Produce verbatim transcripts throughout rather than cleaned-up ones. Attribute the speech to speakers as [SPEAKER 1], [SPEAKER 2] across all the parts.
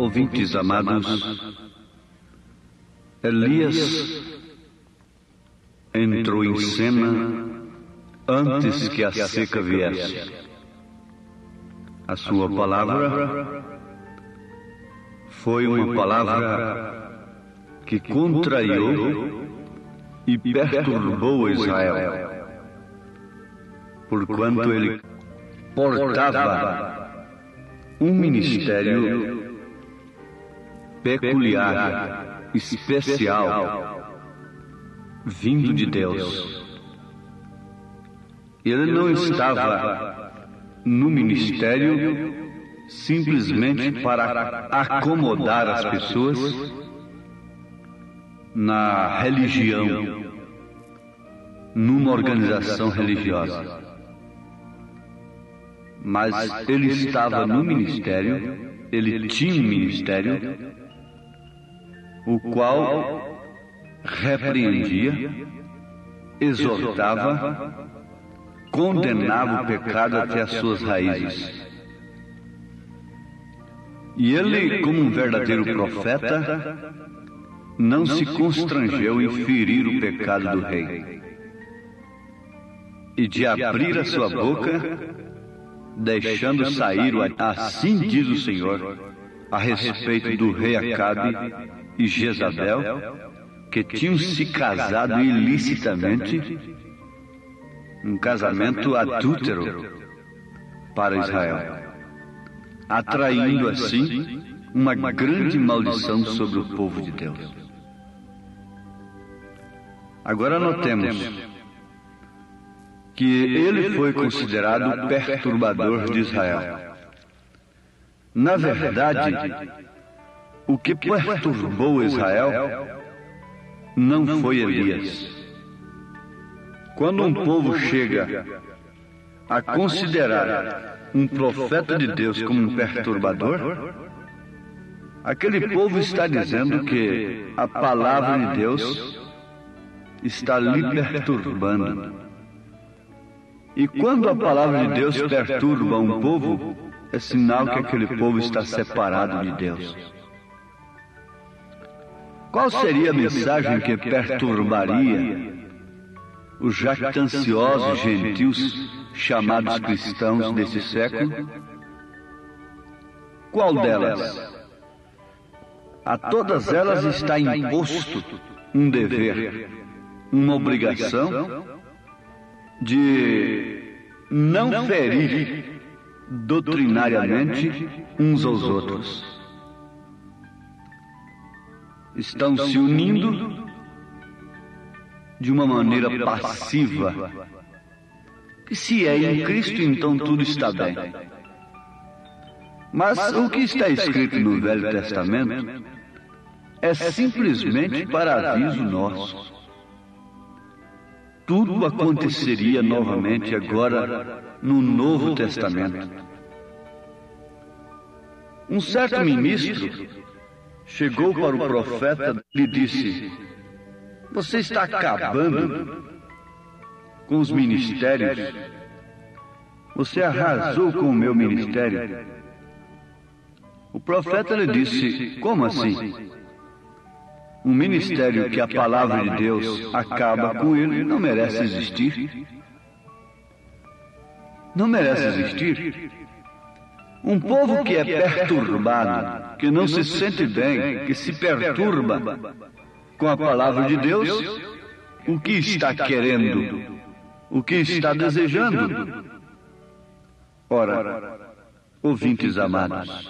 [SPEAKER 1] Ouvintes amados, Elias entrou em cena antes que a seca viesse. A sua palavra foi uma palavra que contrariou e perturbou Israel, porquanto ele portava um ministério peculiar, especial, vindo de Deus. Ele não estava no ministério simplesmente para acomodar as pessoas na religião, numa organização religiosa. Mas ele estava no ministério, ele tinha um ministério, o qual repreendia, exortava, condenava o pecado até as suas raízes. E ele, como um verdadeiro profeta, não se constrangeu em ferir o pecado do rei, e de abrir a sua boca, deixando sair o assim diz o Senhor, a respeito do rei Acabe e Jezabel, que tinham se casado ilicitamente, um casamento adúltero para Israel, atraindo assim uma grande maldição sobre o povo de Deus. Agora notemos que ele foi considerado o perturbador de Israel. Na verdade, o que perturbou Israel não foi Elias. Quando um povo chega a considerar um profeta de Deus como um perturbador, aquele povo está dizendo que a palavra de Deus está lhe perturbando. E quando a palavra de Deus perturba um povo, é sinal que aquele povo está separado de Deus. Qual seria a mensagem que perturbaria os jactanciosos gentios chamados cristãos desse século? Qual delas? A todas elas está imposto um dever, uma obrigação de não ferir doutrinariamente uns aos outros. Estão se unindo de uma maneira passiva, que se é em Cristo, então tudo está bem. Mas o que está escrito no Velho Testamento é simplesmente para aviso nosso. Tudo aconteceria novamente agora no Novo Testamento. Um certo ministro chegou para o profeta e lhe disse: você está acabando com os ministérios. Você arrasou com o meu ministério. O profeta lhe disse: como assim? Um ministério que a palavra de Deus acaba com ele não merece existir. Não merece existir. Um povo que é perturbado, que não se sente bem, que se perturba com a palavra de Deus, o que está querendo? O que está desejando? Ora, ouvintes amados,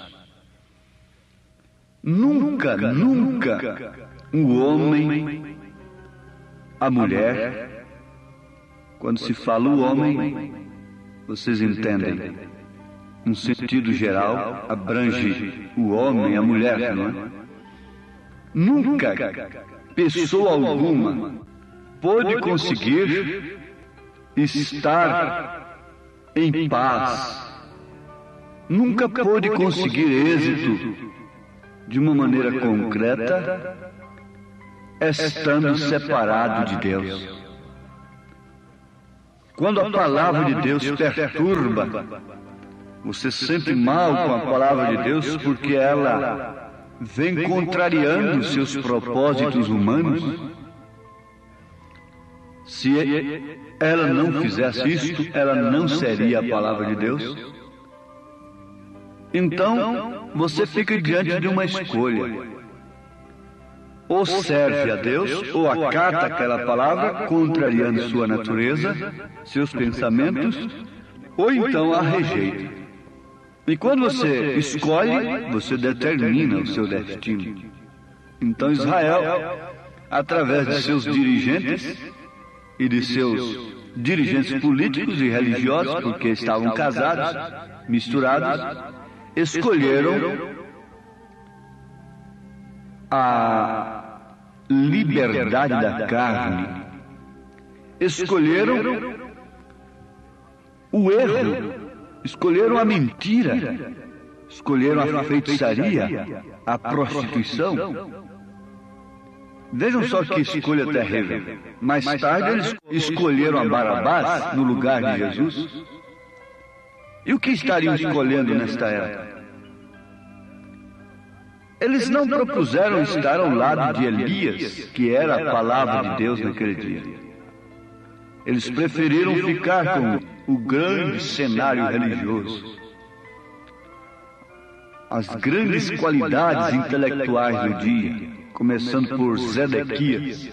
[SPEAKER 1] nunca, nunca o homem, a mulher, quando se fala o homem, vocês entendem, no sentido geral, abrange o homem e a mulher, não é? Nunca pessoa alguma pôde conseguir estar em paz, nunca pôde conseguir êxito de uma maneira concreta, estando separado de Deus. Quando a palavra de Deus perturba Você se sente mal com a palavra de Deus porque ela vem contrariando seus propósitos humanos? Se ela não fizesse isto, ela não seria a palavra de Deus? Então, você fica diante de uma escolha. Ou serve a Deus, ou acata aquela palavra, contrariando sua natureza, seus pensamentos, ou então a rejeita. E quando você escolhe, você determina o seu destino. Então Israel, através de seus dirigentes e de seus dirigentes políticos e religiosos, porque estavam casados, misturados, escolheram a liberdade da carne, escolheram o erro, escolheram a mentira, escolheram a feitiçaria, a prostituição. Vejam só que escolha terrível. Mais tarde eles escolheram a Barabás no lugar de Jesus. E o que estariam escolhendo nesta época? Eles não propuseram estar ao lado de Elias, que era a palavra de Deus naquele dia. Eles preferiram ficar com o grande cenário religioso, as grandes qualidades intelectuais do dia, começando por Zedequias.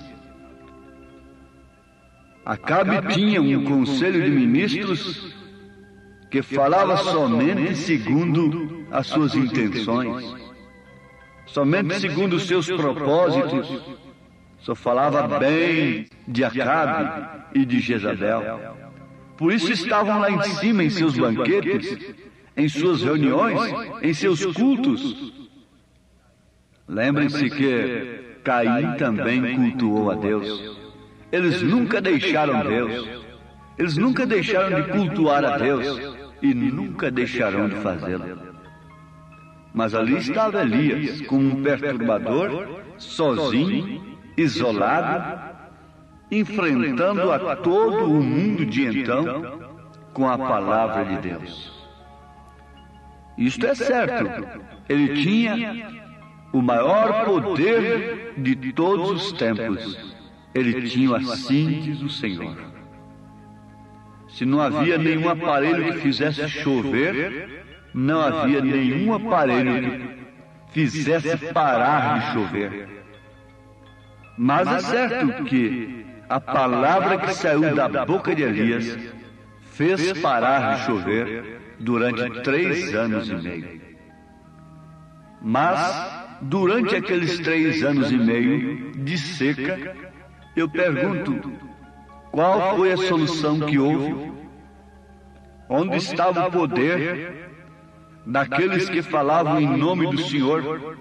[SPEAKER 1] Acabe tinha um conselho de ministros que falava somente segundo as suas intenções, somente segundo os seus propósitos, só falava bem de Acabe e de Jezabel. Por isso estavam lá em cima em seus banquetes, em suas reuniões, em seus cultos. Lembrem-se que Caim também cultuou a Deus. Eles nunca deixaram Deus. Eles nunca deixaram de cultuar a Deus e nunca deixarão de fazê-lo. Mas ali estava Elias, como um perturbador, sozinho, isolado, enfrentando a todo o mundo de então com a palavra de Deus. Isto é certo, ele tinha o maior poder de todos os tempos. Ele tinha assim diz o Senhor. Se não havia nenhum aparelho que fizesse chover, não havia nenhum aparelho que fizesse parar de chover. Mas é certo que a palavra que saiu da boca de Elias fez parar de chover durante três anos e meio. Mas, durante aqueles três anos e meio de seca, eu pergunto, qual foi a solução que houve? Onde estava o poder daqueles que falavam em nome do Senhor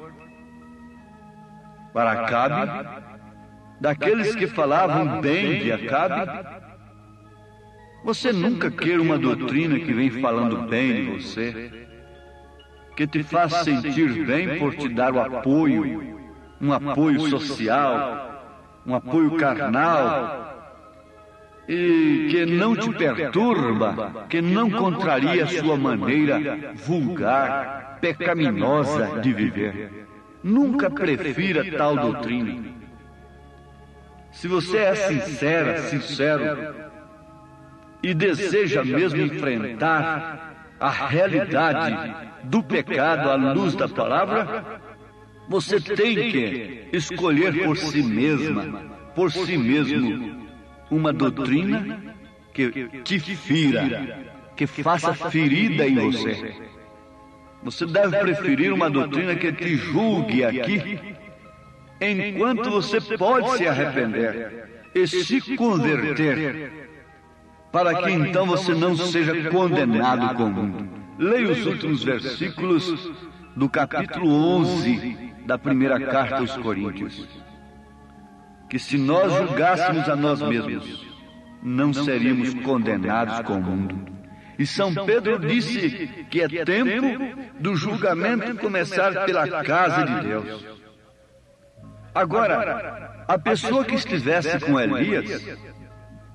[SPEAKER 1] para Acabe, daqueles que falavam bem de Acabe? Você nunca quer uma doutrina que vem falando bem de você, que te faz sentir bem por te dar o apoio, um apoio social, um apoio carnal, e que não te perturba, que não contraria a sua maneira vulgar, pecaminosa de viver. Nunca prefira tal doutrina. Se você é sincera, sincero, e deseja mesmo enfrentar a realidade do pecado à luz da palavra, você tem que escolher por si mesma, por si mesmo, uma doutrina que te fira, que faça ferida em você. Você deve preferir uma doutrina que te julgue aqui, enquanto você pode se arrepender e se converter, para que então você não seja condenado com o mundo. Leia os últimos versículos do capítulo onze da primeira carta aos Coríntios. Que se nós julgássemos a nós mesmos, não seríamos condenados com o mundo. E São Pedro disse que é tempo do julgamento começar pela casa de Deus. Agora, a pessoa que estivesse com Elias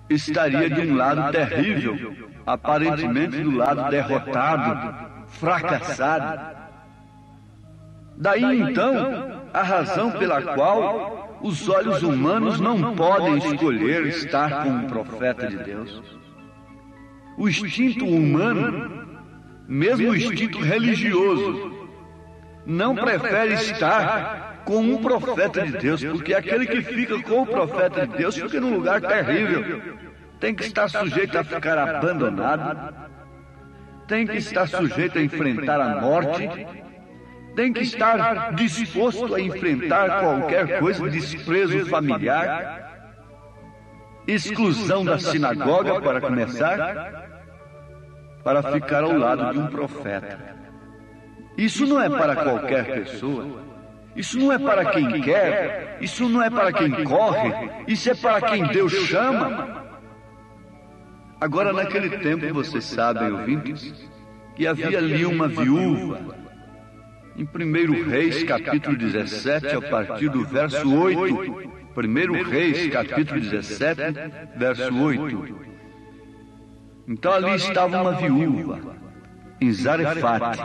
[SPEAKER 1] estaria de um lado terrível, aparentemente do lado derrotado, fracassado. Daí então a razão pela qual os olhos humanos não podem escolher estar com um profeta de Deus. O instinto humano, mesmo o instinto religioso, não prefere estar com um profeta de Deus, porque aquele que fica com o profeta de Deus fica num lugar terrível. Tem que estar sujeito a ficar abandonado, tem que estar sujeito a enfrentar a morte, tem que estar disposto a enfrentar qualquer coisa, desprezo familiar, exclusão da sinagoga, para começar, para ficar ao lado de um profeta. Isso não é para qualquer pessoa, isso não é para quem quer, isso não é para quem corre, isso é para quem Deus chama. Agora, naquele tempo, vocês sabem, ouvintes, que havia ali uma viúva. Em primeiro Reis, capítulo dezessete, a partir do verso oito. primeiro Reis, capítulo dezessete, verso oito. Então ali estava uma viúva, em Zarefate.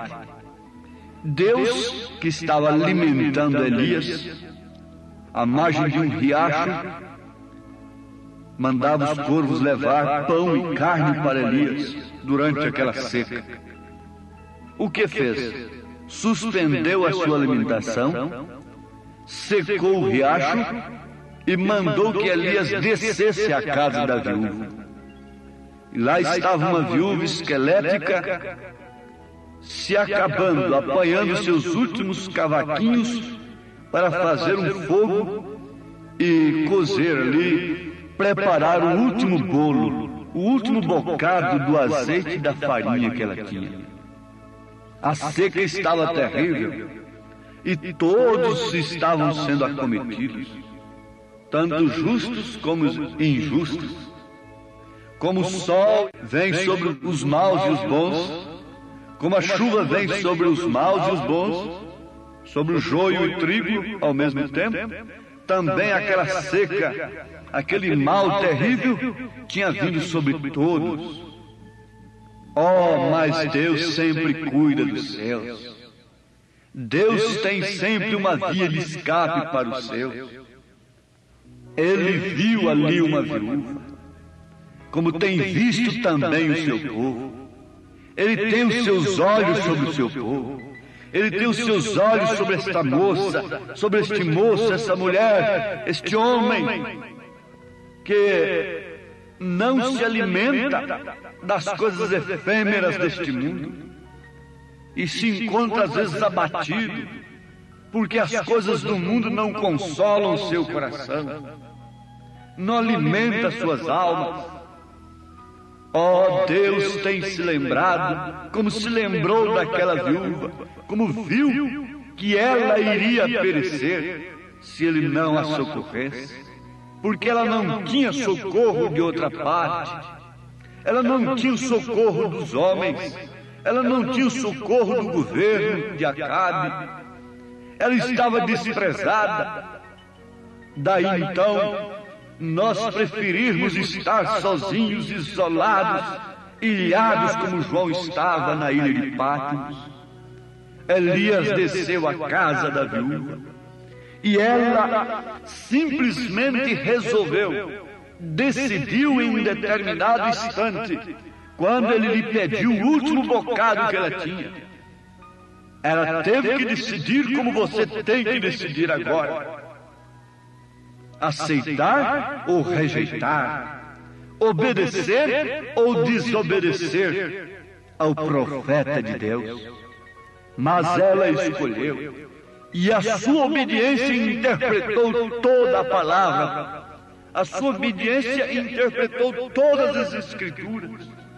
[SPEAKER 1] Deus, que estava alimentando Elias, à margem de um riacho, mandava os corvos levar pão e carne para Elias durante aquela seca. O que fez? Suspendeu a sua alimentação, secou o riacho e mandou que Elias descesse à casa da viúva. E lá estava uma viúva esquelética, se acabando, apanhando seus últimos cavaquinhos para fazer um fogo e cozer ali, preparar o último bolo, o último bocado do azeite e da farinha que ela tinha. A seca estava terrível e todos estavam sendo acometidos, tanto justos como injustos. Como o sol vem sobre os maus e os bons, como a chuva vem sobre os maus e os bons, sobre o joio e o trigo ao mesmo tempo, também aquela seca, aquele mal terrível tinha vindo sobre todos. Oh, mas Deus sempre cuida dos céus. Deus tem sempre uma via de escape para os seus. Ele viu ali uma viúva, como tem visto também o seu povo. Ele tem os seus olhos sobre o seu povo. Ele tem os seus olhos sobre esta moça, sobre este moço, essa mulher, este homem, que não se alimenta das coisas efêmeras deste mundo e se encontra às vezes abatido, porque as coisas do mundo não consolam o seu coração, não alimenta suas almas. Oh, Deus tem se lembrado, como se lembrou daquela viúva, como viu que ela iria perecer se ele não a socorresse, porque ela não tinha socorro de outra parte. Ela não tinha o socorro dos homens, ela não tinha o socorro do governo de Acabe, ela estava desprezada. Daí então, nós preferirmos estar sozinhos, isolados, ilhados como João estava na ilha de Patmos. Elias desceu à casa da viúva e ela simplesmente resolveu, decidiu em um determinado instante, quando ele lhe pediu o último bocado que ela tinha. Ela teve que decidir como você tem que decidir agora: aceitar ou rejeitar, obedecer ou desobedecer ao profeta de Deus. Mas ela escolheu, e a sua obediência interpretou toda a palavra. A sua obediência interpretou todas as Escrituras.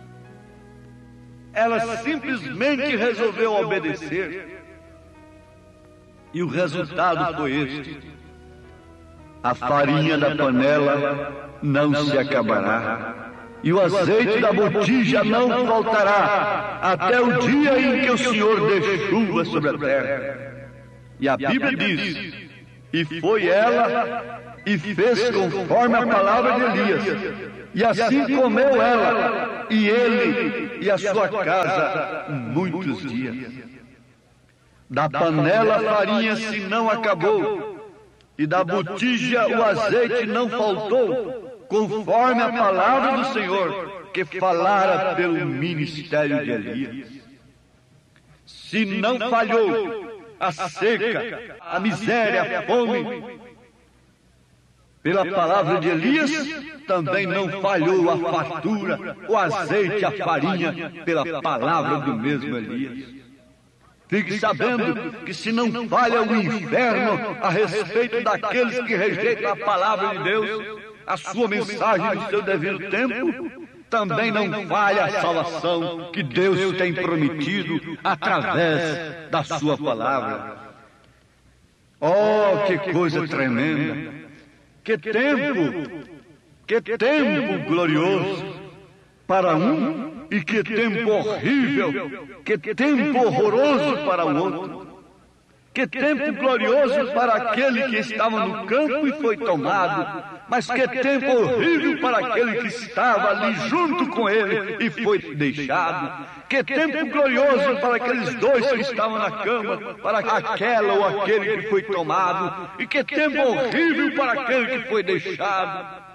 [SPEAKER 1] Ela simplesmente resolveu obedecer. E o resultado foi este: a farinha da panela não se acabará, e o azeite da botija não faltará, até o dia em que o Senhor dê chuva sobre a terra. E a Bíblia diz E foi ela e fez conforme a palavra de Elias. E assim comeu ela, e ele e a sua casa, muitos dias. Da panela a farinha se não acabou, e da botija o azeite não faltou, conforme a palavra do Senhor, que falara pelo ministério de Elias. Se não falhou a seca, a miséria, a fome, pela palavra de Elias, também não falhou a fartura, o azeite, a farinha, pela palavra do mesmo Elias. Fique sabendo que se não falha o inferno a respeito daqueles que rejeitam a palavra de Deus, a sua mensagem no seu devido tempo, também não falha a salvação que Deus tem prometido através da sua palavra. Oh, que coisa tremenda! Que tempo! Que tempo glorioso para um e que tempo horrível! Que tempo horroroso para o outro! Que tempo glorioso para aquele que estava no campo e foi tomado, mas que tempo horrível para aquele que estava ali junto com ele e foi deixado. Que tempo glorioso para aqueles dois que estavam na cama, para aquela ou aquele que foi tomado, e que tempo horrível para aquele que foi deixado.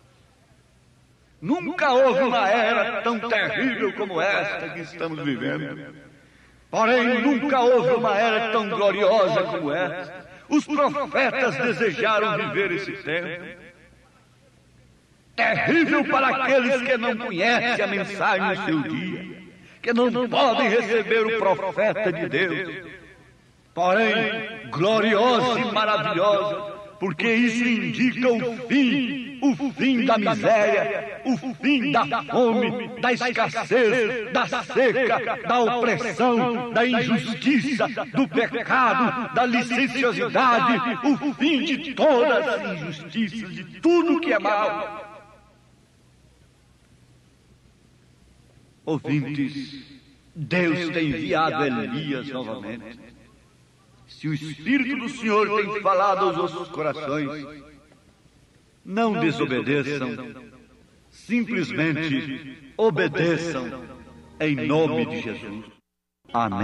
[SPEAKER 1] Nunca houve uma era tão terrível como esta que estamos vivendo. Porém, nunca houve uma era tão gloriosa como esta. Os profetas desejaram viver esse tempo. Terrível para aqueles que não conhecem a mensagem no seu dia, que não podem receber o profeta de Deus. Porém, gloriosa e maravilhosa, porque isso indica o fim, o fim da miséria, o fim da fome, da escassez, da seca, da opressão, da injustiça, do pecado, da licenciosidade, o fim de todas as injustiças, de tudo que é mal. Ouvintes, Deus tem enviado Elias novamente. Se o Espírito do Senhor tem falado aos nossos corações, não desobedeçam, simplesmente obedeçam em nome de Jesus. Amém.